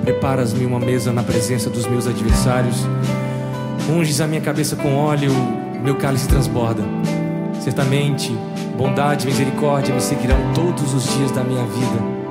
Preparas-me uma mesa na presença dos meus adversários. Unges a minha cabeça com óleo, meu cálice transborda. Certamente, bondade e misericórdia me seguirão todos os dias da minha vida,